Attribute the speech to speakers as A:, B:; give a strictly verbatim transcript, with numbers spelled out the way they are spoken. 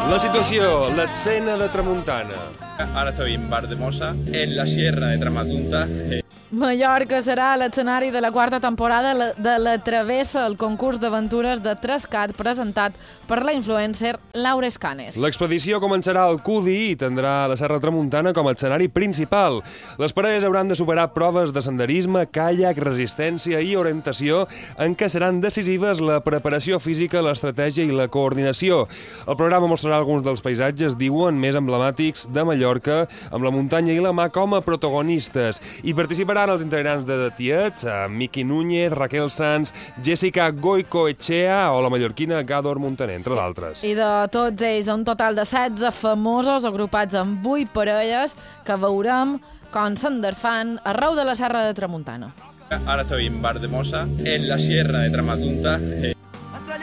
A: La situació, l'escena de Tramuntana.
B: Ahora estoy en Valldemossa, en la Sierra de Tramatunta.
C: Mallorca serà l'escenari de la quarta temporada de La Travessa, el concurs d'aventures de Trescat presentat per la influencer Laura Escanes.
A: L'expedició començarà al Cudi i tindrà la Serra Tramuntana com a escenari principal. Les parelles hauran de superar proves de senderisme, caiac, resistència i orientació en què seran decisives la preparació física, l'estratègia i la coordinació. El programa mostrarà alguns dels paisatges, diuen, més emblemàtics de Mallorca, amb la muntanya i la mar com a protagonistes. Hi participaran els integrants de Tiets, Miqui Núñez, Raquel Sanz, Jessica Goicoechea o la mallorquina Gàdor Montaner, entre d'altres.
C: I de tots ells, un total de setze famosos agrupats en vuit parelles que veurem com s'enderfan arreu de la Serra de Tramuntana.
B: Ahora estoy en Valldemossa, en la Sierra de Tramatunta.